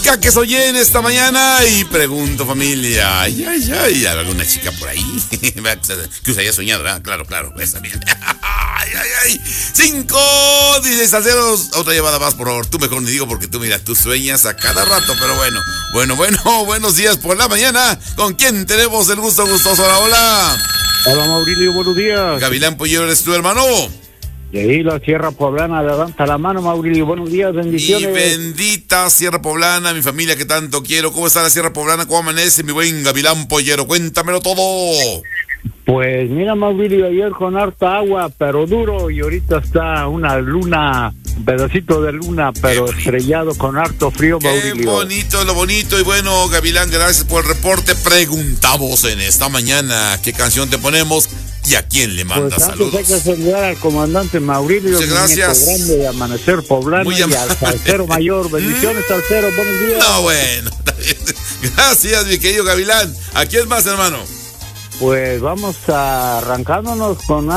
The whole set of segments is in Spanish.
chica que soy en esta mañana y pregunto, familia, ay, alguna chica por ahí que os haya soñado, ¿verdad? Claro, esa bien. Ay. 5, 16 al 0, otra llamada más, por favor. Tú mejor ni digo porque tú, mira, tú sueñas a cada rato, pero bueno, buenos días por la mañana. ¿Con quién tenemos el gusto, gustoso? Hola. Hola, Maurilio, buenos días. Gavilán Pollero, ¿eres tu hermano? Y ahí la Sierra Poblana, levanta la mano, Maurilio, buenos días, bendiciones. Y bendita Sierra Poblana, mi familia que tanto quiero. ¿Cómo está la Sierra Poblana? ¿Cómo amanece mi buen Gavilán Pollero? Cuéntamelo todo. Pues mira, Maurilio, ayer con harta agua, pero duro, y ahorita está una luna, un pedacito de luna, pero estrellado con harto frío, Maurilio. Qué bonito, lo bonito. Y bueno, Gavilán, gracias por el reporte. Preguntamos en esta mañana qué canción te ponemos y a quién le mandas pues saludos. Hay que saludar al comandante Maurilio, muchas gracias. Grande de Amanecer Poblano, y al salsero mayor. Bendiciones, salsero, buenos días. No, bueno, gracias, mi querido Gavilán. ¿A quién más, hermano? Pues vamos arrancándonos con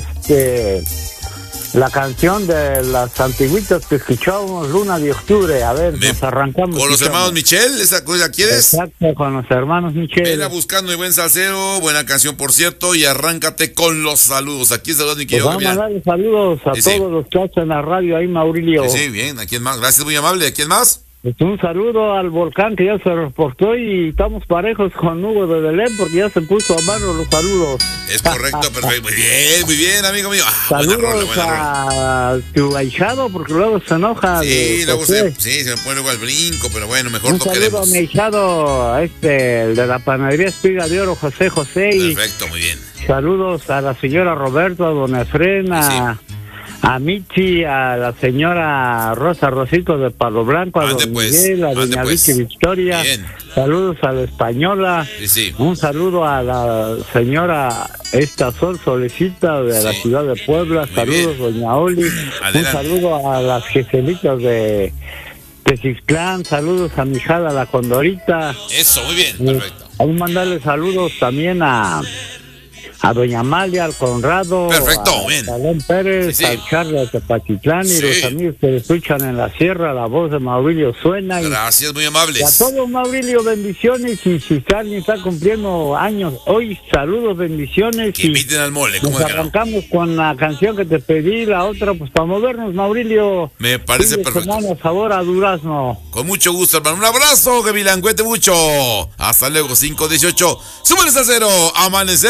la canción de las antiguitas que escuchábamos, Luna de Octubre. A ver, nos arrancamos. ¿Con los hermanos Michel? ¿Esa cosa quieres? Exacto, con los hermanos Michel. Vela buscando y buen salsero, buena canción por cierto, y arráncate con los saludos. Aquí saludos, mi querido Gavilán. Vamos a darle saludos a todos los que hacen la radio ahí, Maurilio. Sí, bien. ¿A quién más? Gracias, muy amable. ¿A quién más? Pues un saludo al Volcán que ya se reportó y estamos parejos con Hugo de Belén porque ya se puso a mano los saludos. Es correcto, perfecto. Muy bien, amigo mío. Saludos a tu ahijado porque luego se enoja. Sí, luego se me pone luego al brinco, pero bueno, mejor lo queremos. Un saludo a mi ahijado, el de la panadería Espiga de Oro, José. Perfecto, muy bien. Saludos a la señora Roberto, a don Efren, a Michi, a la señora Rosito de Palo Blanco, a don Miguel, a doña Vicky Victoria. Bien. Saludos a la española. Sí. Un saludo a la señora Solecita de la ciudad de Puebla. Muy saludos, bien. doña Oli. Adelante. Un saludo a las jefelitas de Cisclán. Saludos a mi hijada, la Condorita. Eso, muy bien, perfecto. Vamos a mandarle saludos también a doña Amalia, al Conrado, perfecto, bien. Salón Pérez, al Charlie, al Tepatitlán y los amigos que escuchan en la sierra, la voz de Maurilio suena. Gracias, muy amables. Y a todos, Maurilio, bendiciones. Y si alguien está cumpliendo años hoy, saludos, bendiciones. Que inviten al mole. Nos arrancamos con la canción que te pedí, la otra, pues para movernos, Maurilio. Me parece perfecto. Semana, sabor a durazno. Con mucho gusto, hermano. Un abrazo, Gavilán, cuente mucho. Hasta luego, 5:18. Súbales a 0, amanecer.